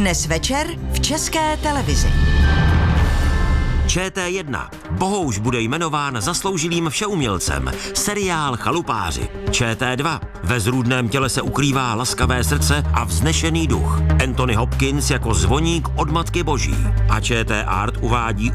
Dnes večer v České televizi. ČT1. Bohouš bude jmenován zasloužilým všeumělcem. Seriál Chalupáři. ČT2. Ve zrůdném těle se ukrývá laskavé srdce a vznešený duch. Anthony Hopkins jako zvoník od Matky Boží. A ČT Art uvádí